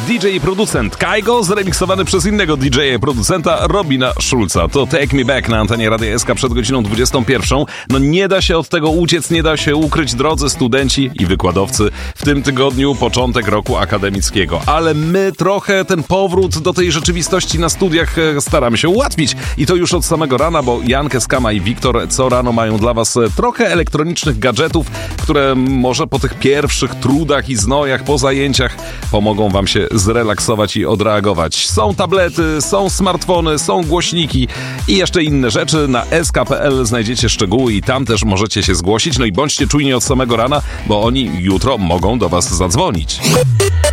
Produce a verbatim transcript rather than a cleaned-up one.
D J i producent Kygo, zremiksowany przez innego D J i producenta Robina Schulza. To Take Me Back na antenie Radia S K przed godziną dwudziestą pierwszą. No nie da się od tego uciec, nie da się ukryć, drodzy studenci i wykładowcy. W tym tygodniu początek roku akademickiego. Ale my trochę ten powrót do tej rzeczywistości na studiach staramy się ułatwić. I to już od samego rana, bo Jankę, Skama i Wiktor co rano mają dla was trochę elektronicznych gadżetów, które może po tych pierwszych trudach i znojach, po zajęciach pomogą wam się zrelaksować i odreagować. Są tablety, są smartfony, są głośniki i jeszcze inne rzeczy. Na s k kropka p l znajdziecie szczegóły i tam też możecie się zgłosić. No i bądźcie czujni od samego rana, bo oni jutro mogą do was zadzwonić.